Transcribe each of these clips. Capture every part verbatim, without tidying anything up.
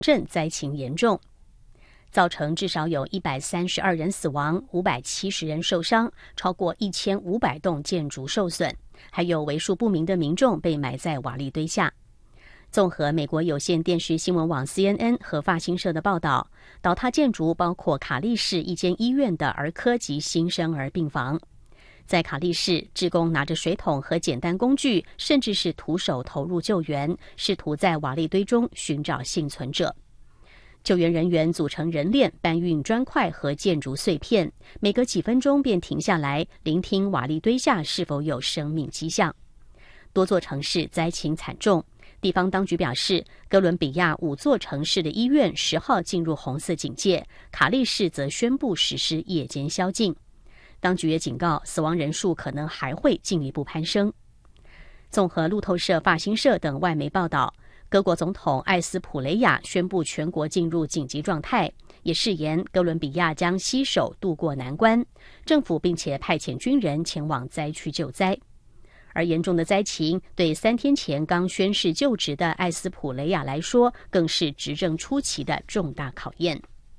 镇灾情严重，造成至少有一百三十二人死亡，五百七十人受伤，超过一千五百栋建筑受损，还有为数不明的民众被埋在瓦砾堆下。综合美国有线电视新闻网 C N N 和法新社的报道，倒塌建筑包括卡利市一间医院的儿科及新生儿病房。在卡利市，志工拿着水桶和简单工具，甚至是徒手投入救援，试图在瓦砾堆中寻找幸存者。救援人员组成人链，搬运砖块和建筑碎片，每隔几分钟便停下来，聆听瓦砾堆下是否有生命迹象。多座城市灾情惨重，地方当局表示，哥伦比亚五座城市的医院十号进入红色警戒，卡利市则宣布实施夜间宵禁。当局也警告，死亡人数可能还会进一步攀升。综合路透社、法新社等外媒报道，各国总统艾斯普雷亚宣布全国进入紧急状态，也誓言哥伦比亚将携手渡过难关，政府并且派遣军人前往灾区救灾。而严重的灾情对三天前刚宣誓就职的艾斯普雷亚来说，更是执政初期的重大考验。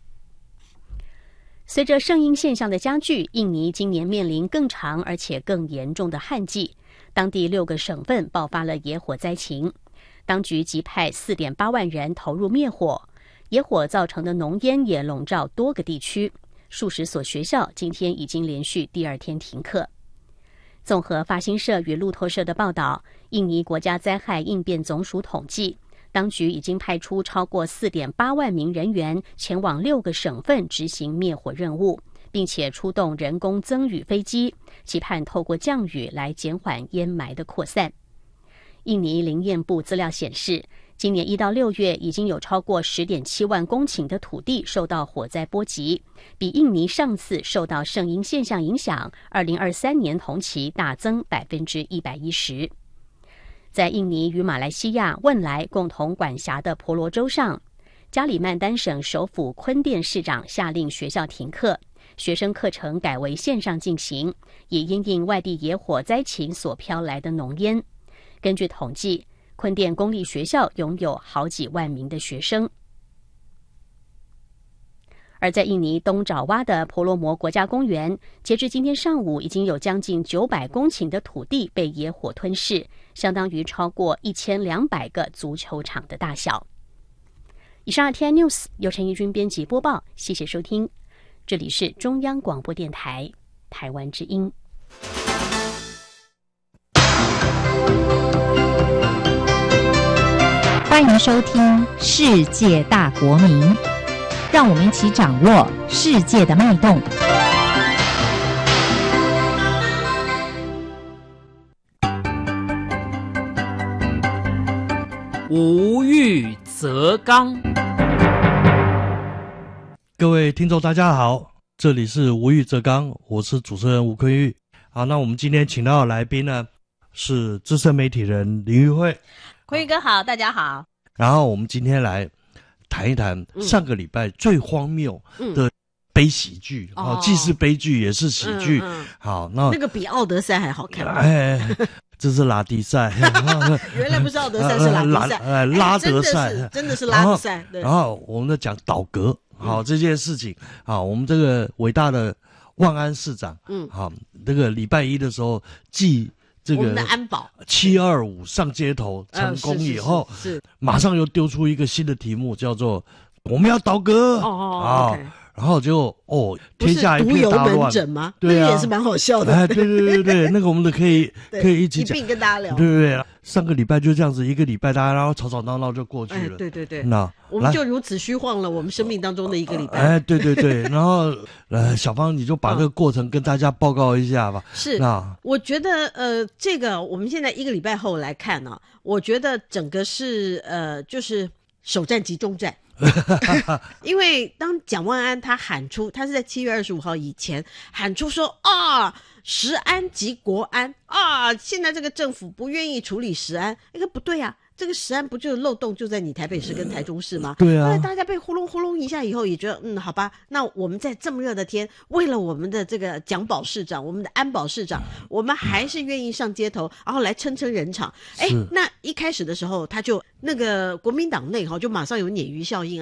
随着圣婴现象的加剧，印尼今年面临更长而且更严重的旱季，当地六个省份爆发了野火灾情，当局急派 四点八万人投入灭火，野火造成的浓烟也笼罩多个地区，数十所学校今天已经连续第二天停课。综合法新社与路透社的报道，印尼国家灾害应变总署统计，当局已经派出超过 四点八万名人员前往六个省份执行灭火任务，并且出动人工增雨飞机，期盼透过降雨来减缓烟霾的扩散。印尼林业部资料显示，今年一到六月已经有超过 十点七万公顷的土地受到火灾波及，比印尼上次受到圣婴现象影响二零二三年同期大增 百分之一百一十。在印尼与马来西亚、汶莱共同管辖的婆罗洲上，加里曼丹省首府坤甸市长下令学校停课，学生课程改为线上进行，也因应外地野火灾情所飘来的浓烟。根据统计，坤甸公立学校拥有好几万名的学生。而在印尼东爪哇的婆罗摩国家公园，截至今天上午，已经有将近九百公顷的土地被野火吞噬，相当于超过一千两百个足球场的大小。以上 R T I News 由陈怡君编辑播报，谢谢收听，这里是中央广播电台台湾之音。 欢迎收听世界大国民，让我们一起掌握世界的脉动。 无欲则刚。 各位听众大家好，这里是无欲则刚，我是主持人吴坤玉。好，那我们今天请到的来宾呢是资深媒体人林玉慧。 坤玉哥好，大家好。 然后我们今天来谈一谈上个礼拜最荒谬的悲喜剧，嗯哦，既是悲剧也是喜剧。嗯嗯、好，那那个比奥德赛还好看。 哎，这是拉迪赛。 原来不是奥德赛，是拉迪赛。 呃，拉德赛， 真的是真的是拉德赛。 然后我们在讲倒戈，好，这件事情，好，我们这个伟大的万安市长，嗯，好，这个礼拜一的时候继这个七二五上街头成功以后， 呃、是, 是, 是, 是马上又丢出一个新的题目，叫做我们要倒戈。 哦哦， 啊 okay 然后就哦，天下一片大乱。 不是毒油门诊吗？ 对啊， 那个也是蛮好笑的。 哎，对对对对，那个我们都可以可以一起讲， 一并跟大家聊。 对对对，上个礼拜就这样子，一个礼拜大家然后吵吵闹闹就过去了。 哎、对对对， 那我们就如此虚晃了我们生命当中的一个礼拜。 哎，对对对，然后呃，小芳你就把这个过程跟大家报告一下吧。 是， 那我觉得呃，这个我们现在一个礼拜后来看呢、啊，我觉得整个是呃，就是首战即终战。因为当蒋万安他喊出，他是在七月二十五号以前喊出说啊，食安即国安啊，现在这个政府不愿意处理食安，那个不对啊， 这个食安不就漏洞就在你台北市跟台中市吗？ 对啊。 后来大家被呼隆呼隆一下以后，也觉得嗯，好吧，那我们在这么热的天，为了我们的这个蒋宝市长，我们的安保市长，我们还是愿意上街头，然后来撑撑人场。哎，那一开始的时候，他就那个国民党内哈，就马上有鲶鱼效应。